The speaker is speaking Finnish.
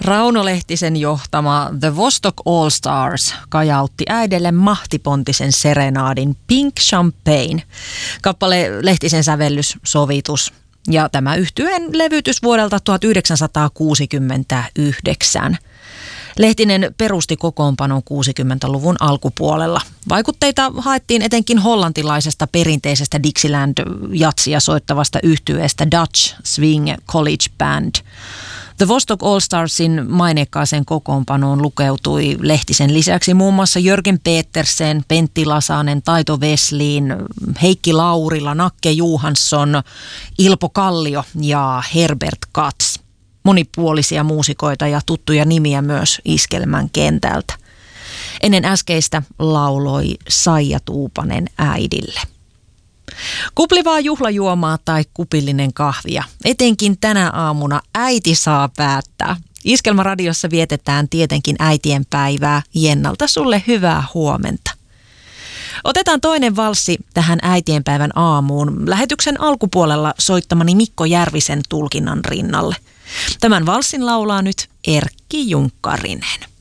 Rauno Lehtisen johtama The Vostok All Stars kajautti äidelle mahtipontisen serenaadin Pink Champagne. Kappale Lehtisen sävellys, sovitus ja tämä yhtyeen levytys vuodelta 1969. Lehtinen perusti kokoonpanon 60-luvun alkupuolella. Vaikutteita haettiin etenkin hollantilaisesta perinteisestä Dixieland-jatsia soittavasta yhtyeestä Dutch Swing College Band. The Vostok All Starsin maineikkaaseen kokoonpanoon lukeutui Lehtisen lisäksi muun muassa Jörgen Petersen, Pentti Lasanen, Taito Wesliin, Heikki Laurila, Nakke Johansson, Ilpo Kallio ja Herbert Katz. Monipuolisia muusikoita ja tuttuja nimiä myös iskelmän kentältä. Ennen äskeistä lauloi Saija Tuupanen äidille. Kuplivaa juhlajuomaa tai kupillinen kahvia. Etenkin tänä aamuna äiti saa päättää. Iskelmäradiossa vietetään tietenkin äitien päivää. Jennalta sulle hyvää huomenta. Otetaan toinen valssi tähän äitienpäivän aamuun lähetyksen alkupuolella soittamani Mikko Järvisen tulkinnan rinnalle. Tämän valssin laulaa nyt Erkki Junkkarinen.